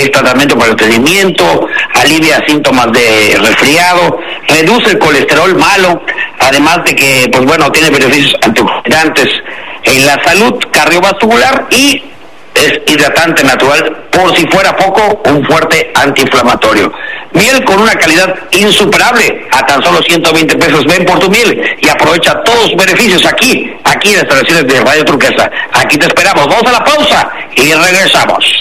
es tratamiento para el estreñimiento, alivia síntomas de resfriado, reduce el colesterol malo, además de que, pues bueno, tiene beneficios antioxidantes en la salud cardiovascular y es hidratante natural, por si fuera poco, un fuerte antiinflamatorio. Miel con una calidad insuperable, a tan solo 120 pesos. Ven por tu miel y aprovecha todos los beneficios aquí en las instalaciones de Radio Turquesa. Aquí te esperamos. Vamos a la pausa y regresamos.